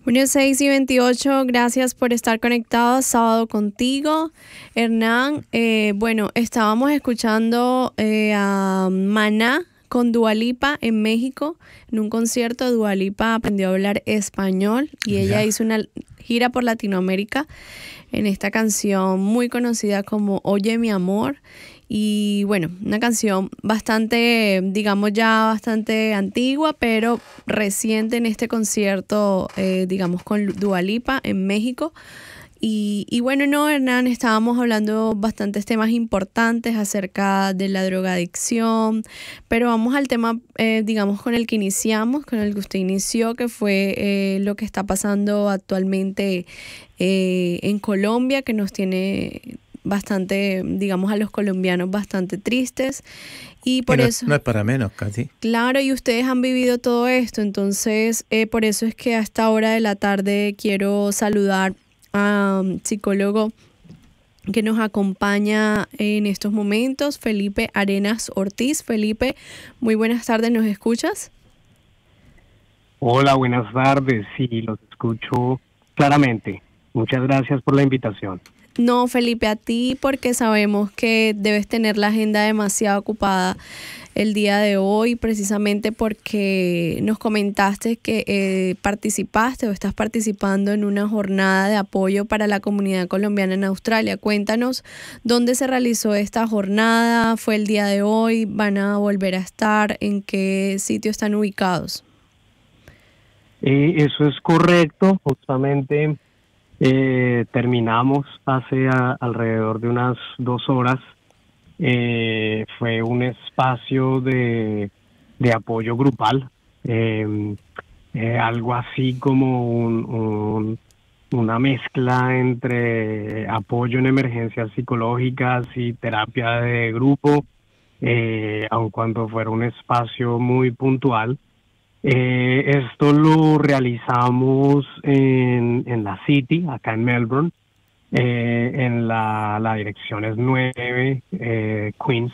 1:06:28, gracias por estar conectados sábado contigo, Hernán. Bueno, estábamos escuchando a Maná con Dua Lipa en México, en un concierto. Dua Lipa aprendió a hablar español y ella hizo una gira por Latinoamérica en esta canción muy conocida como Oye mi amor. Y bueno, una canción bastante, digamos ya bastante antigua, pero reciente en este concierto, digamos con Dua Lipa en México. Y bueno, no, Hernán, estábamos hablando bastantes temas importantes acerca de la drogadicción, pero vamos al tema, digamos, con el que iniciamos, con el que usted inició, que fue lo que está pasando actualmente en Colombia, que nos tiene bastante, digamos, a los colombianos bastante tristes. Y por eso no es para menos, casi. Claro, y ustedes han vivido todo esto, entonces por eso es que a esta hora de la tarde quiero saludar a un psicólogo que nos acompaña en estos momentos, Felipe Arenas Ortiz. Felipe, muy buenas tardes, ¿nos escuchas? Hola, buenas tardes, sí, los escucho claramente. Muchas gracias por la invitación. No, Felipe, a ti, porque sabemos que debes tener la agenda demasiado ocupada el día de hoy, precisamente porque nos comentaste que participaste o estás participando en una jornada de apoyo para la comunidad colombiana en Australia. Cuéntanos dónde se realizó esta jornada, fue el día de hoy, van a volver a estar, en qué sitio están ubicados. Eso es correcto, justamente terminamos hace alrededor de unas 2 horas. Fue un espacio de apoyo grupal, algo así como una mezcla entre apoyo en emergencias psicológicas y terapia de grupo, aun cuando fuera un espacio muy puntual. Esto lo realizamos en la City, acá en Melbourne. En la dirección es 9 Queens,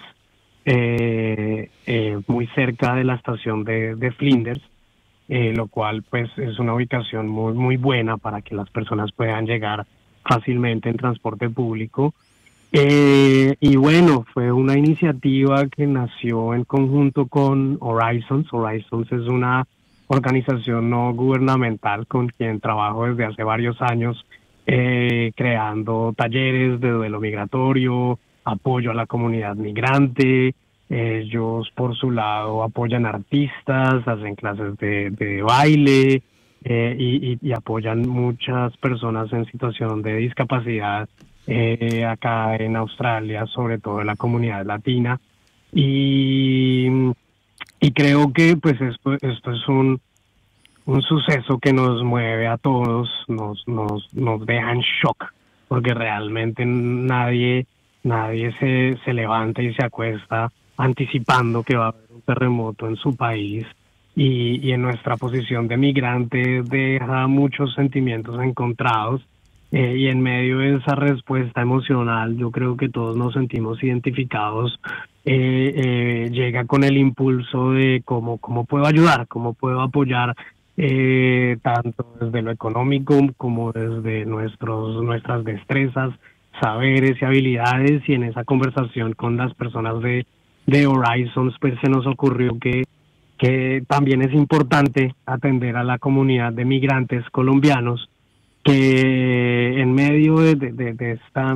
muy cerca de la estación de Flinders, lo cual pues es una ubicación muy, muy buena para que las personas puedan llegar fácilmente en transporte público. Y bueno, fue una iniciativa que nació en conjunto con Horizons. Horizons es una organización no gubernamental con quien trabajo desde hace varios años, creando talleres de duelo migratorio, apoyo a la comunidad migrante. Ellos por su lado apoyan artistas, hacen clases de baile, y apoyan muchas personas en situación de discapacidad acá en Australia, sobre todo en la comunidad latina. Y creo que pues esto es un suceso que nos mueve a todos, nos deja en shock, porque realmente nadie se levanta y se acuesta anticipando que va a haber un terremoto en su país, y en nuestra posición de migrante deja muchos sentimientos encontrados, y en medio de esa respuesta emocional yo creo que todos nos sentimos identificados. Llega con el impulso de cómo puedo ayudar, cómo puedo apoyar, tanto desde lo económico como desde nuestras destrezas, saberes y habilidades. Y en esa conversación con las personas de Horizons pues se nos ocurrió que también es importante atender a la comunidad de migrantes colombianos que en medio de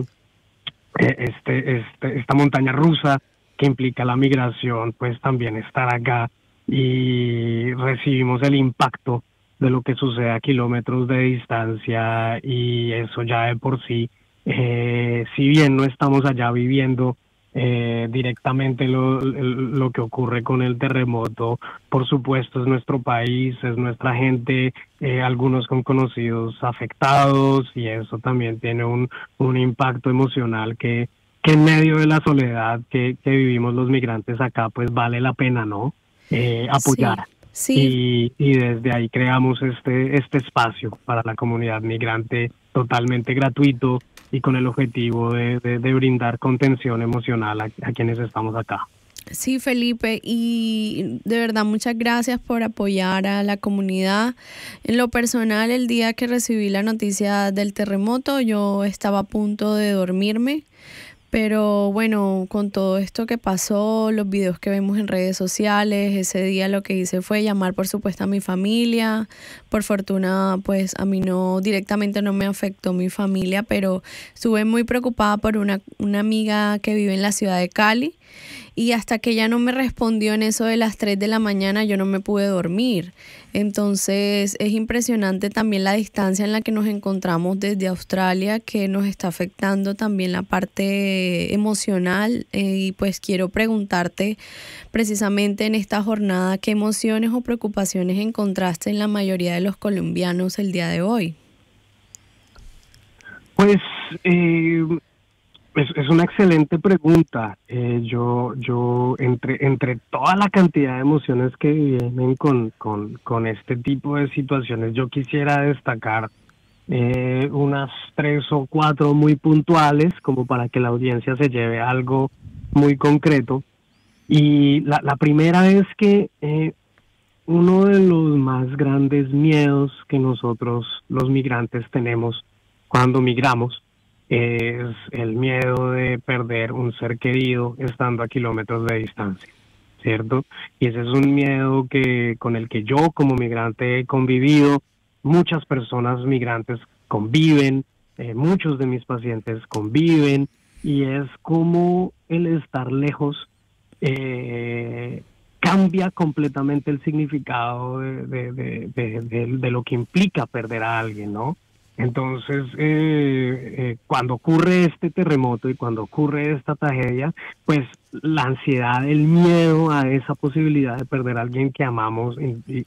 esta montaña rusa que implica la migración, pues también estar acá, y recibimos el impacto de lo que sucede a kilómetros de distancia, y eso ya de por sí, si bien no estamos allá viviendo directamente lo que ocurre con el terremoto, por supuesto es nuestro país, es nuestra gente, algunos con conocidos afectados, y eso también tiene un impacto emocional que en medio de la soledad que vivimos los migrantes acá, pues vale la pena, ¿no? Apoyar. Sí. Y desde ahí creamos este espacio para la comunidad migrante, totalmente gratuito y con el objetivo de brindar contención emocional a quienes estamos acá. Sí, Felipe, y de verdad muchas gracias por apoyar a la comunidad. En lo personal, el día que recibí la noticia del terremoto, yo estaba a punto de dormirme. Pero bueno, con todo esto que pasó, los videos que vemos en redes sociales, ese día lo que hice fue llamar por supuesto a mi familia. Por fortuna, pues a mí no, directamente no me afectó mi familia, pero estuve muy preocupada por una amiga que vive en la ciudad de Cali. Y hasta que ella no me respondió en eso de las 3 de la mañana, yo no me pude dormir. Entonces es impresionante también la distancia en la que nos encontramos desde Australia, que nos está afectando también la parte emocional. Y pues quiero preguntarte precisamente en esta jornada, ¿qué emociones o preocupaciones encontraste en la mayoría de los colombianos el día de hoy? Pues es una excelente pregunta. Yo entre toda la cantidad de emociones que vienen con este tipo de situaciones, yo quisiera destacar unas tres o cuatro muy puntuales, como para que la audiencia se lleve algo muy concreto. Y la primera es que uno de los más grandes miedos que nosotros los migrantes tenemos cuando migramos es el miedo de perder un ser querido estando a kilómetros de distancia, ¿cierto? Y ese es un miedo con el que yo como migrante he convivido, muchas personas migrantes conviven, muchos de mis pacientes conviven, y es como el estar lejos cambia completamente el significado de lo que implica perder a alguien, ¿no? Entonces, cuando ocurre este terremoto y cuando ocurre esta tragedia, pues la ansiedad, el miedo a esa posibilidad de perder a alguien que amamos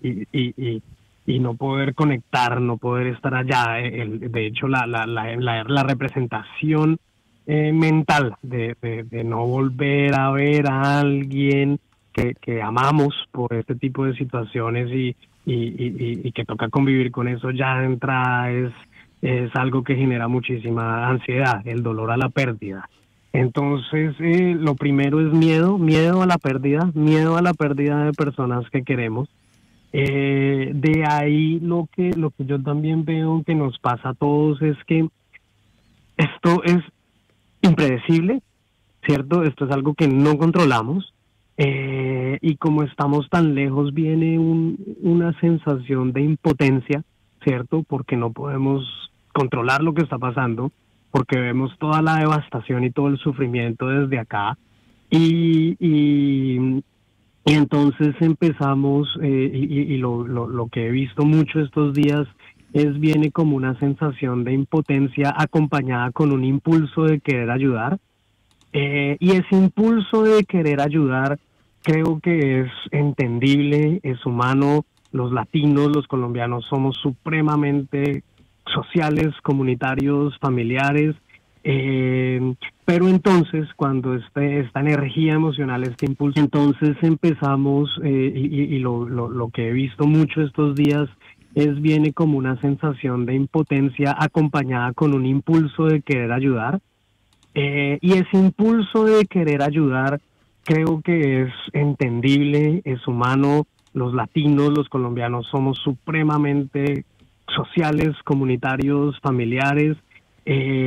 y no poder conectar, no poder estar allá, de hecho la representación mental de no volver a ver a alguien que amamos por este tipo de situaciones y que toca convivir con eso ya de entrada es algo que genera muchísima ansiedad, el dolor a la pérdida. Entonces, lo primero es miedo a la pérdida de personas que queremos. De ahí lo que yo también veo que nos pasa a todos es que esto es impredecible, ¿cierto? Esto es algo que no controlamos. Y como estamos tan lejos, viene una sensación de impotencia, ¿cierto? Porque no podemos controlar lo que está pasando, porque vemos toda la devastación y todo el sufrimiento desde acá. Y, y, y entonces empezamos, lo que he visto mucho estos días viene como una sensación de impotencia acompañada con un impulso de querer ayudar. Y ese impulso de querer ayudar creo que es entendible, es humano. Los latinos, los colombianos somos supremamente sociales, comunitarios, familiares. Pero entonces cuando esta energía emocional, este impulso, entonces empezamos, lo que he visto mucho estos días viene como una sensación de impotencia acompañada con un impulso de querer ayudar. Y ese impulso de querer ayudar creo que es entendible, es humano. Los latinos, los colombianos somos supremamente sociales, comunitarios, familiares.